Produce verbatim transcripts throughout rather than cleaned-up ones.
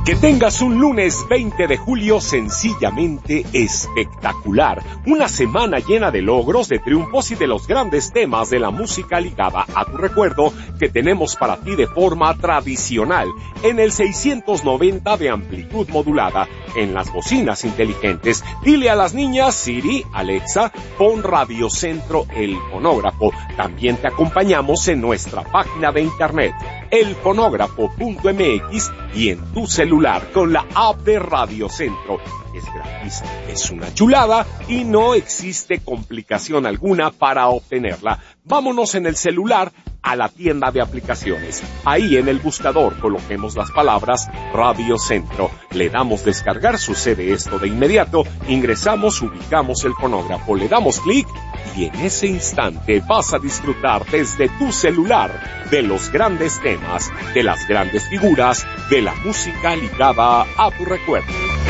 Que tengas un lunes veinte de julio sencillamente espectacular. Una semana llena de logros, de triunfos y de los grandes temas de la música ligada a tu recuerdo que tenemos para ti de forma tradicional. En el seiscientos noventa de amplitud modulada. En las bocinas inteligentes. Dile a las niñas, Siri, Alexa, pon Radio Centro El Fonógrafo. También te acompañamos en nuestra página de internet, el fonógrafo punto m x, y en tu celular con la app de Radio Centro. Es gratis, es una chulada y no existe complicación alguna para obtenerla. Vámonos en el celular a la tienda de aplicaciones. Ahí en el buscador coloquemos las palabras Radio Centro. Le damos descargar, sucede esto de inmediato. Ingresamos, ubicamos el fonógrafo, le damos clic y en ese instante vas a disfrutar desde tu celular de los grandes temas, de las grandes figuras, de la música ligada a tu recuerdo.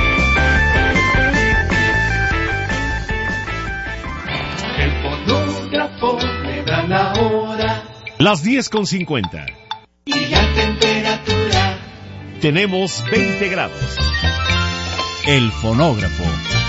El fonógrafo me da la hora. Las diez con cincuenta. Y la temperatura. Tenemos veinte grados. El fonógrafo.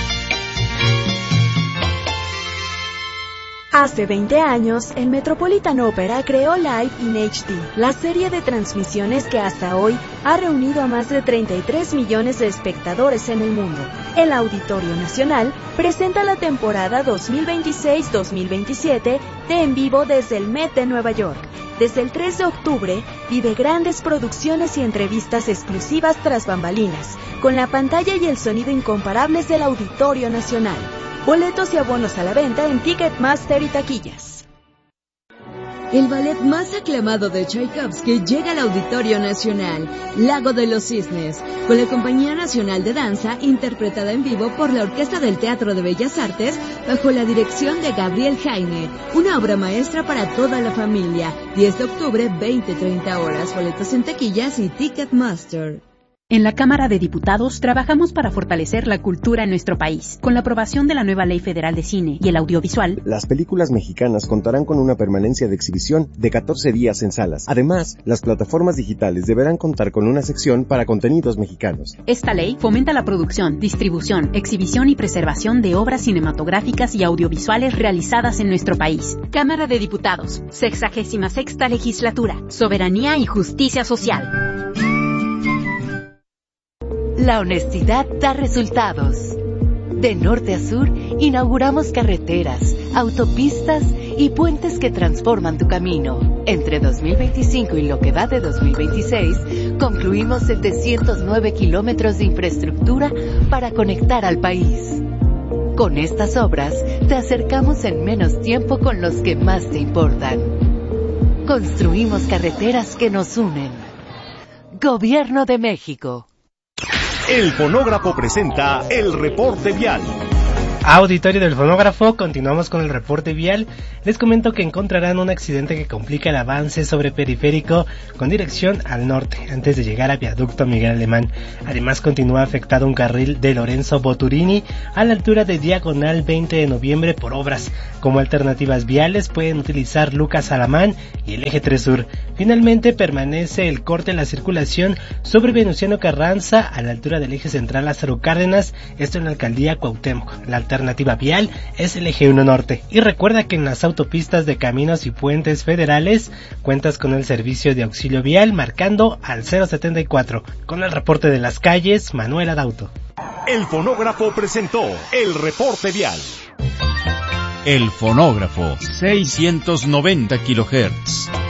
Hace veinte años, el Metropolitan Opera creó Live in H D, la serie de transmisiones que hasta hoy ha reunido a más de treinta y tres millones de espectadores en el mundo. El Auditorio Nacional presenta la temporada dos mil veintiséis dos mil veintisiete de En Vivo desde el Met de Nueva York. Desde el tres de octubre, vive grandes producciones y entrevistas exclusivas tras bambalinas, con la pantalla y el sonido incomparables del Auditorio Nacional. Boletos y abonos a la venta en Ticketmaster y taquillas. El ballet más aclamado de Tchaikovsky llega al Auditorio Nacional, Lago de los Cisnes, con la Compañía Nacional de Danza, interpretada en vivo por la Orquesta del Teatro de Bellas Artes, bajo la dirección de Gabriel Jaime, una obra maestra para toda la familia. diez de octubre, veinte a treinta horas, boletos en taquillas y Ticketmaster. En la Cámara de Diputados trabajamos para fortalecer la cultura en nuestro país. Con la aprobación de la nueva Ley Federal de Cine y el Audiovisual, las películas mexicanas contarán con una permanencia de exhibición de catorce días en salas. Además, las plataformas digitales deberán contar con una sección para contenidos mexicanos. Esta ley fomenta la producción, distribución, exhibición y preservación de obras cinematográficas y audiovisuales realizadas en nuestro país. Cámara de Diputados, sexagésima sexta legislatura, soberanía y justicia social. La honestidad da resultados. De norte a sur, inauguramos carreteras, autopistas y puentes que transforman tu camino. Entre dos mil veinticinco y lo que va de dos mil veintiséis, concluimos setecientos nueve kilómetros de infraestructura para conectar al país. Con estas obras, te acercamos en menos tiempo con los que más te importan. Construimos carreteras que nos unen. Gobierno de México. El Fonógrafo presenta el reporte vial. Auditorio del Fonógrafo, continuamos con el reporte vial. Les comento que encontrarán un accidente que complica el avance sobre Periférico con dirección al norte, antes de llegar a Viaducto Miguel Alemán. Además, continúa afectado un carril de Lorenzo Boturini a la altura de Diagonal veinte de noviembre por obras. Como alternativas viales pueden utilizar Lucas Alamán y el Eje tres Sur. Finalmente, permanece el corte en la circulación sobre Venustiano Carranza a la altura del Eje Central Lázaro Cárdenas, esto en la Alcaldía Cuauhtémoc. La alternativa vial es el Eje uno Norte. Y recuerda que en las autopistas de caminos y puentes federales cuentas con el servicio de auxilio vial marcando al cero setenta y cuatro. Con el reporte de las calles, Manuel Adauto. El Fonógrafo presentó el reporte vial. El Fonógrafo, seiscientos noventa kilohertz.